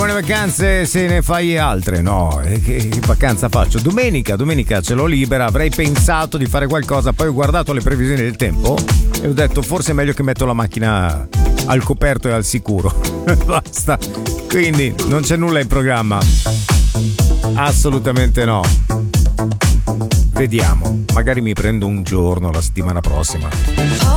buone vacanze se ne fai altre. No, che vacanza faccio? Domenica ce l'ho libera, avrei pensato di fare qualcosa, poi ho guardato le previsioni del tempo e ho detto forse è meglio che metto la macchina al coperto e al sicuro. Basta. Quindi non c'è nulla in programma. Assolutamente no. Vediamo, magari mi prendo un giorno la settimana prossima.